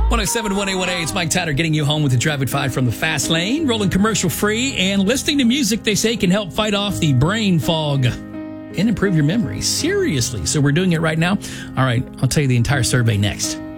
107-1818, it's Mike Tyler getting you home with the Drive at 5 from the Fast Lane. Rolling commercial free, and listening to music, they say, can help fight off the brain fog and improve your memory. Seriously. So we're doing it right now. All right, I'll tell you the entire survey next.